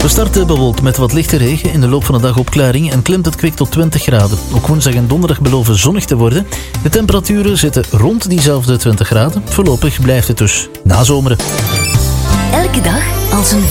We starten bewolkt met wat lichte regen, in de loop van de dag opklaring en klimt het kwik tot 20 graden. Ook woensdag en donderdag beloven zonnig te worden. De temperaturen zitten rond diezelfde 20 graden. Voorlopig blijft het dus nazomeren. Elke dag als een